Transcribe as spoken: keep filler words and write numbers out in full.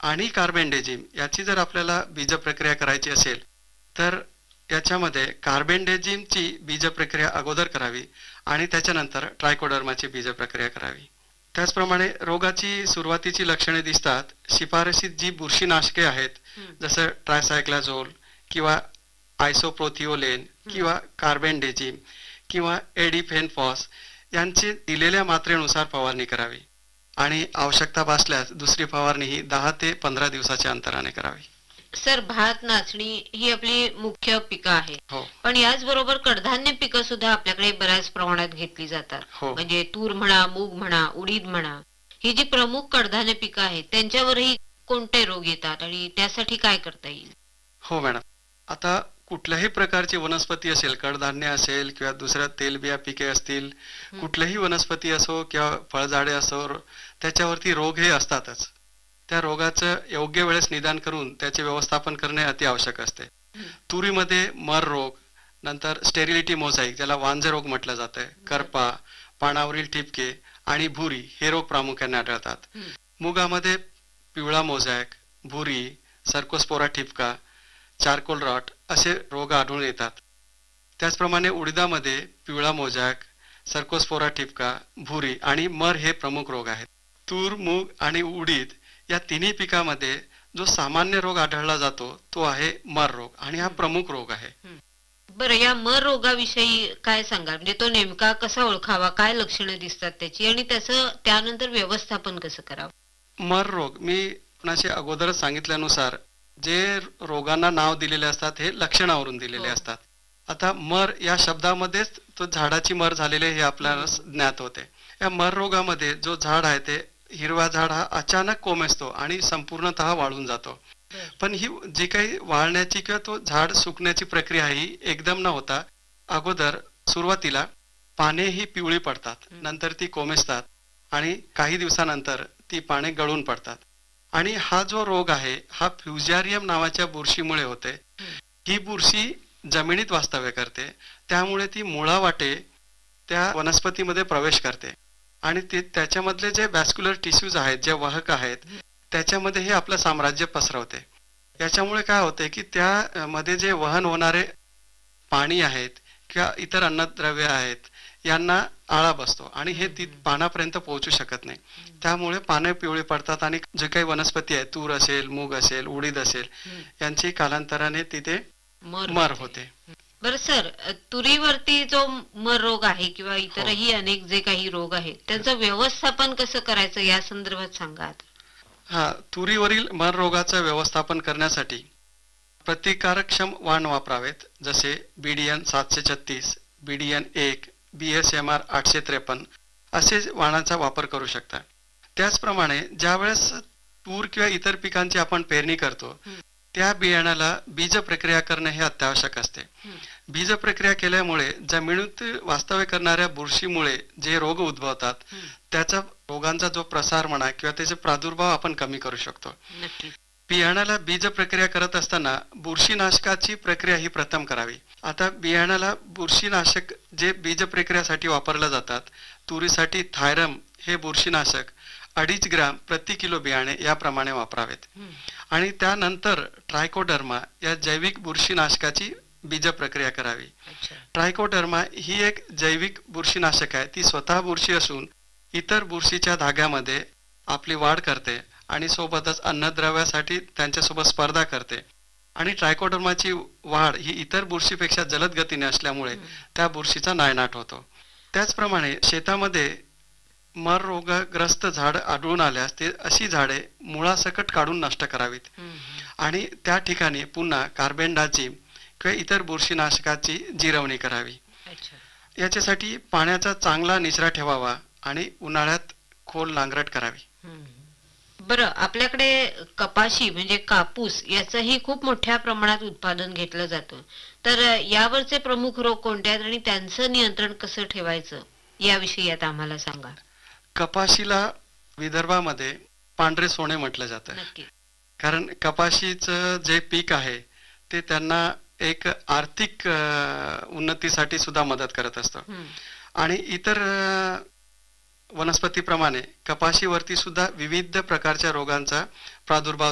आणि कार्बेंडेजिम याची जर आपल्याला बीज प्रक्रिया करायची असेल तर याच्यामध्ये कार्बेंडेजिमची बीज प्रक्रिया अगोदर करावी आणि त्याच्यानंतर ट्रायकोडर्माची बीज प्रक्रिया करावी. त्याचप्रमाणे रोगाची सुरुवातीची लक्षणे दिसतात. शिफारसीत जी बुरशीनाशके आहेत जसं ट्रायसायक्लाझोल किंवा आयसोप्रोथिओलेन किंवा कार्बेंडेजिम किंवा एडिफेनफॉस यांची दिलेल्या मात्रेनुसार फवारणी करावी आणि आवश्यकता भासल्यास दुसरी फवारणी ही दहा ते पंधरा दिवसाच्या अंतराने करावी. सर, भात नाचणी ही आपली मुख्य पिकं आहे, हो पण याचबरोबर कडधान्य पिकं सुद्धा आपल्याकडे बऱ्याच प्रमाणात घेतली जातात. हो म्हणजे तूर म्हणा, मूग म्हणा, उडीद म्हणा, ही जी प्रमुख कडधान्य पिकं आहेत त्यांच्यावरही कोणते रोग येतात आणि त्यासाठी काय करता येईल? हो मॅडम, आता कुठल्याही प्रकारची वनस्पती असेल, कडधान्य असेल किंवा दुसऱ्या तेलबिया पिके असतील, कुठल्याही वनस्पती असो किंवा फळझाडे असो, त्याच्यावरती रोग हे असतातच. त्या रोगाचं योग्य वेळेस निदान करून त्याचे व्यवस्थापन करणे अति आवश्यक असते. तुरीमध्ये मर रोग, नंतर स्टेरिलिटी मोझाईक ज्याला वांझे रोग म्हटलं जातं, करपा, पानावरील ठिपके आणि भुरी हे रोग प्रामुख्याने आढळतात. मुगामध्ये पिवळा मोझॅक, भुरी, सर्कोस्पोरा ठिपका, चारकोल रॉट असे रोग आढळून येतात. त्याचप्रमाणे उडीदामध्ये पिवळा मोझॅक, सर्कोस्पोरा ठिपका, भुरी आणि मर हे प्रमुख रोग आहेत. तूर, मूग आणि उडीद या तिन्ही पिकामध्ये जो सामान्य रोग आढळला जातो तो आहे मर रोग आणि हा प्रमुख रोग आहे. बरं, या मर रोगाविषयी काय सांगाल? म्हणजे तो नेमका कसा ओळखावा, काय लक्षणं दिसतात त्याची आणि त्याचं त्यानंतर व्यवस्थापन कसं करावं? मर रोग मी आपणाशी अगोदरच सांगितल्यानुसार जे रोगांना नाव दिलेले असतात हे लक्षणावरून दिलेले असतात. आता मर या शब्दामध्येच तो झाडाची मर झालेले हे आपल्याला ज्ञात होते. या मर रोगामध्ये जो झाड आहे ते हिरवा झाड हा अचानक कोमेजतो आणि संपूर्णतः वाळून जातो. पण ही जी काही वाळण्याची किंवा तो झाड सुकण्याची प्रक्रिया ही एकदम न होता अगोदर सुरुवातीला पाने ही पिवळी पडतात, नंतर ती कोमेजतात आणि काही दिवसानंतर ती पाने गळून पडतात. आणि हा जो रोग आहे हा फ्युजारियम नावाच्या बुरशीमुळे होते. ही बुरशी जमिनीत वास्तव्य करते, त्यामुळे ती मुळावाटे त्या वनस्पतीमध्ये प्रवेश करते आणि ते त्याच्यामधले जे वॅस्क्युलर टिश्यूज आहेत, जे वाहक आहेत, त्याच्यामध्ये हे आपलं साम्राज्य पसरवते. याच्यामुळे काय होते की त्यामध्ये जे वहन होणारे पाणी आहेत किंवा इतर अन्नद्रव्य आहेत यांना आळा बसतो आणि हे ती पानापर्यंत पोहोचू शकत नाही. त्यामुळे पाने पिवळी पडतात आणि जे काही वनस्पती आहे, तूर असेल, मूग असेल, उडीद असेल, यांची कालांतराने तिथे मर होते. बरं सर, तुरीवरती जो मर रोग आहे किंवा इतरही अनेक जे काही रोग आहेत त्यांचं व्यवस्थापन कसं करायचं या संदर्भात सांगा. हा, तुरीवरील मर रोगाचं व्यवस्थापन करण्यासाठी प्रतिकारक्षम वाण वापरावेत, जसे बीडीएन सातशे छत्तीस, बीडीएन एक, बीएसएमआर आठशे त्रेपन्न असे वाणाचा वापर करू शकता. त्याचप्रमाणे ज्या वेळेस तूर किंवा इतर पिकांची आपण पेरणी करतो त्या बियाण्याला बीज प्रक्रिया करणे हे अत्यावश्यक असते. बीज प्रक्रिया केल्यामुळे जमिनीत वास्तव्य करणाऱ्या बुरशीमुळे जे रोग उद्भवतात त्याचा रोगांचा जो प्रसार म्हणा किंवा त्याचे प्रादुर्भाव आपण कमी करू शकतो. बियाण्याला बीज प्रक्रिया करत असताना बुरशीनाशकाची प्रक्रिया ही प्रथम करावी. आता बियाण्याला बुरशीनाशक जे बीज प्रक्रियासाठी वापरले जातात, तुरीसाठी थायरम हे बुरशीनाशक अडीच ग्राम प्रति किलो बियाणे याप्रमाणे वापरावेत आणि त्यानंतर ट्रायकोडर्मा या जैविक बुरशीनाशकाची बीज प्रक्रिया करावी. ट्रायकोडर्मा ही एक जैविक बुरशीनाशक आहे. ती स्वतः बुरशी असून इतर बुरशीच्या धाग्यामध्ये आपली वाढ करते आणि सोबतच अन्नद्रव्यासाठी त्यांच्यासोबत स्पर्धा करते आणि ट्रायकोडर्माची वाढ ही इतर बुरशीपेक्षा जलद गतीने असल्यामुळे त्या बुरशीचा नायनाट होतो. त्याचप्रमाणे शेतामध्ये मर रोगग्रस्त झाड आढळून आल्यास ते अशी झाडे मुळासकट काढून नष्ट करावीत आणि त्या ठिकाणी पुन्हा कार्बेंडाजिम किंवा इतर बुरशीनाशकाची जिरवणी करावी. याच्यासाठी पाण्याचा चांगला निचरा ठेवावा आणि उन्हाळ्यात खोल नांगरट करावी. बरं, आपल्याकडे कपाशी म्हणजे कापूस याचंही खूप मोठ्या प्रमाणात उत्पादन घेतलं जातं, तर यावरचे प्रमुख रोग कोणते आहेत आणि त्यांचं नियंत्रण कसं ठेवायचं याविषयी आता आम्हाला सांगा. कपाशीला विदर्भामध्ये पांढरे सोने म्हटलं जातं, कारण कपाशीचं जे पीक आहे ते त्यांना एक आर्थिक उन्नतीसाठी सुद्धा मदत करत असतं आणि इतर वनस्पतीप्रमाणे कपाशीवरती सुद्धा विविध प्रकारच्या रोगांचा प्रादुर्भाव